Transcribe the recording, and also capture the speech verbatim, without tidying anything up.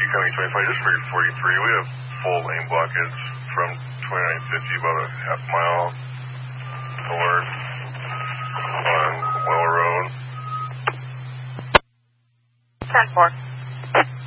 coming twenty-five, just for your forty-three. We have full lane blockage from twenty-nine fifty, about a half mile north on Well Road. ten four.